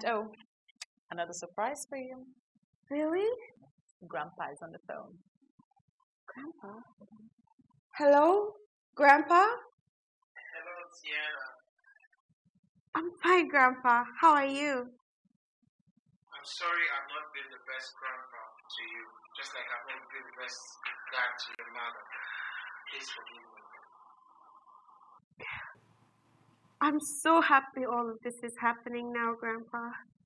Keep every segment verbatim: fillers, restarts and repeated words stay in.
Oh, another surprise for you. Really? Grandpa is on the phone. Grandpa? Hello? Grandpa? Hello, Tiana. I'm fine, Grandpa. How are you? I'm sorry I've not been the best grandpa to you, just like I've not been the best dad to your mother. Please forgive me. I'm so happy all of this is happening now, Grandpa.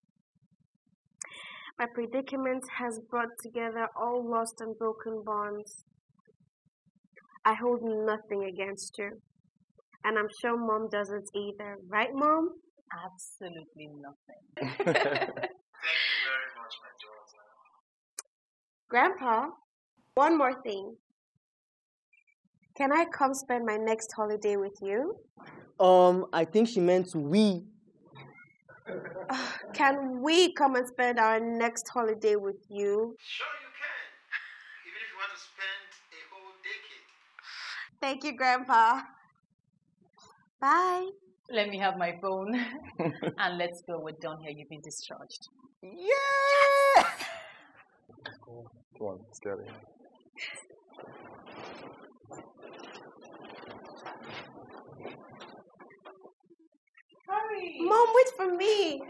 My predicament has brought together all lost and broken bonds. I hold nothing against you. And I'm sure Mom doesn't either. Right, Mom? Absolutely nothing. Thank you very much, my daughter. Grandpa, one more thing. Can I come spend my next holiday with you? Um, I think she meant we. Uh, can we come and spend our next holiday with you? Sure you can. Even if you want to spend a whole decade. Thank you, Grandpa. Bye. Let me have my phone. And let's go. We're done here. You've been discharged. Yeah! Come on, let's get it. Hurry! Mom, wait for me.